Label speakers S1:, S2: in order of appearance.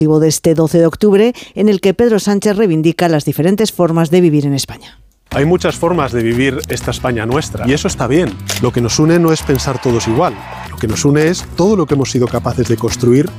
S1: de este 12 de octubre, en el que Pedro Sánchez reivindica las diferentes formas de vivir en España.
S2: Hay muchas formas de vivir esta España nuestra y eso está bien. Lo que nos une no es pensar todos igual. Lo que nos une es todo lo que hemos sido capaces de construir